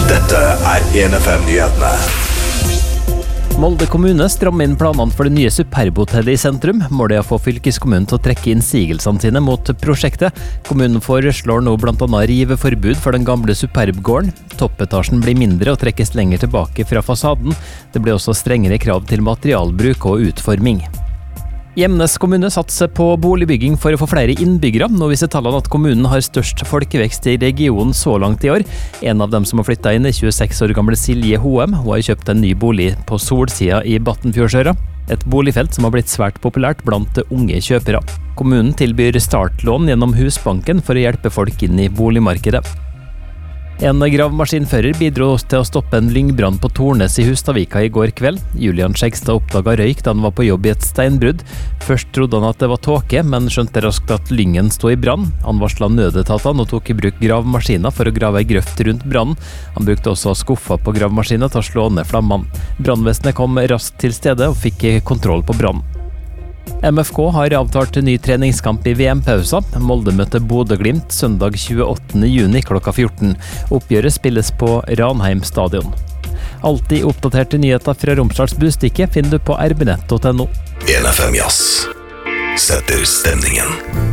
Dette 1FM-nyhetene. Molde kommune strammer inn planene for det nye Superb-hotellet i sentrum. Målet er å få fylkeskommunen til å trekke innsigelsene sine mot prosjektet. Kommunen foreslår nå blant annet riveforbud for den gamle Superb-gården. Toppetasjen blir mindre og trekkes lenger tilbake fra fasaden. Det blir også strengere krav til materialbruk og utforming. Gjemnes kommune satser på boligbygging for å få flere innbyggere. Nå viser tallene at kommunen har størst folkevekst i regionen så langt i år. En av dem som har flyttet inn er 26 år gamle Silje Hoem. Hun har kjøpt en ny bolig på Solsida i Battenfjordsøra. Et boligfelt som har blitt svært populært blant unge kjøpere. Kommunen tilbyr startlån gjennom Husbanken for å hjelpe folk inn i boligmarkedet. En gravemaskinfører bidro til å stoppe en lyngbrann på Tornes i Hustadvika i går kveld. Julian Skjegstad oppdaget røyk da han var på jobb i et steinbrudd. Først trodde han at det var tåke, men skjønte raskt at lyngen stod i brann. Han varslet nødetatene og tok i bruk gravemaskiner for å grave en grøft rundt brannen. Han brukte også skuffer på gravemaskinen til å slå ned flammene. Brannvesenet kom raskt til stedet og fikk kontroll på brannen. MFK har avtalt ny treningskamp i VM-pausa. Molde møter Bodø/Glimt søndag 28. juni klokka 14. Oppgjøret spilles på Ranheim stadion. Alltid oppdaterte nyheter fra Romsdals Budstikke finner du på rbnett.no. 1FM Jazz setter stemningen.